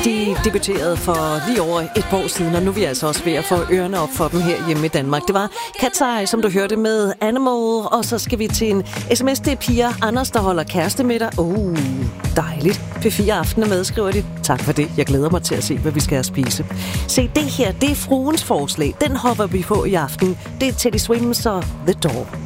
De debuterede for lige over et par år siden, og nu er vi altså også ved at få ørerne op for dem her hjemme i Danmark. Det var Cat's Eye, som du hørte med Animal, og så skal vi til en sms. Det er Pia Anders, der holder kæreste med dig. Dejligt. P4 Aften er med, skriver de. Tak for det. Jeg glæder mig til at se, hvad vi skal have spise. Se, det her, det er fruens forslag. Den hopper vi på i aften. Det er Teddy Swims og The Door.